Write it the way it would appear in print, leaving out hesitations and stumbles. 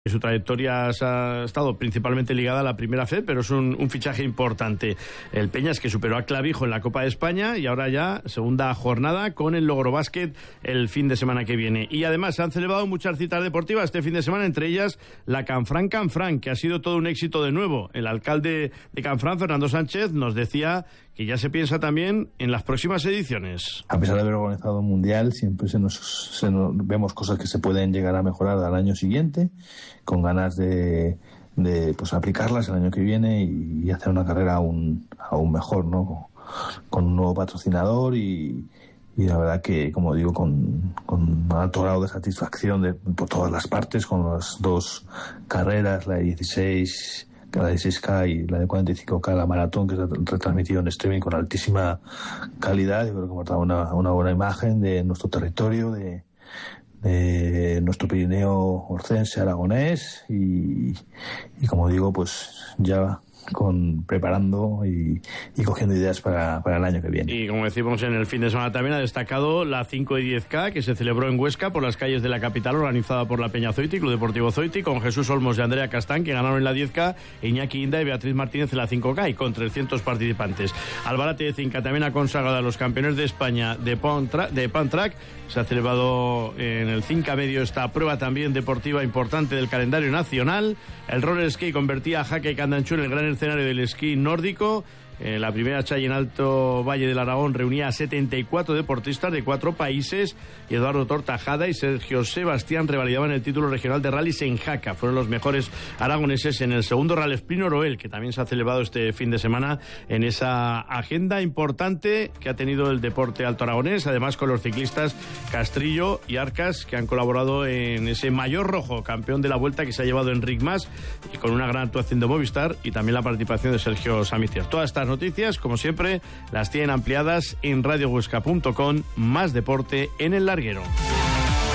Su trayectoria ha estado principalmente ligada a la Primera Fe, pero es un fichaje importante. El Peñas, que superó a Clavijo en la Copa de España, y ahora ya segunda jornada con el Logro Básquet el fin de semana que viene. Y además se han celebrado muchas citas deportivas este fin de semana, entre ellas la Canfrán, que ha sido todo un éxito de nuevo. El alcalde de Canfrán, Fernando Sánchez, nos decía que ya se piensa también en las próximas ediciones. A pesar de haber organizado un mundial, siempre vemos cosas que se pueden llegar a mejorar al año siguiente, con ganas de aplicarlas el año que viene y hacer una carrera aún mejor, ¿no? Con un nuevo patrocinador y la verdad que, como digo, con un alto grado de satisfacción por todas las partes, con las dos carreras, la de 16K y la de 45K, la maratón, que se ha retransmitido en streaming con altísima calidad. Yo creo que hemos dado una buena imagen de nuestro territorio, de nuestro Pirineo orcense, aragonés, y como digo, pues ya preparando y cogiendo ideas para el año que viene. Y como decimos, en el fin de semana también ha destacado la 5 y 10K, que se celebró en Huesca por las calles de la capital, organizada por la Peña Zoiti, Club Deportivo Zoiti, con Jesús Olmos y Andrea Castán, que ganaron en la 10K, Iñaki Inda y Beatriz Martínez en la 5K, y con 300 participantes. Albarate de Cinca también ha consagrado a los campeones de España de Pan Track. Se ha celebrado en el Cinca Medio esta prueba también deportiva importante del calendario nacional. El roller ski convertía a Jaque y Candanchú en el gran escenario del esquí nórdico. La primera Chay en Alto Valle del Aragón reunía a 74 deportistas de 4 países, y Eduardo Tortajada y Sergio Sebastián revalidaban el título regional de rallies en Jaca. Fueron los mejores aragoneses en el segundo Rally Sprint Oroel, que también se ha celebrado este fin de semana en esa agenda importante que ha tenido el deporte alto aragonés, además con los ciclistas Castrillo y Arcas, que han colaborado en ese Mayor Rojo, campeón de la Vuelta, que se ha llevado Enric Mas, y con una gran actuación de Movistar y también la participación de Sergio Samicier. Todas estas noticias, como siempre, las tienen ampliadas en radiohuesca.com. Más deporte en el larguero.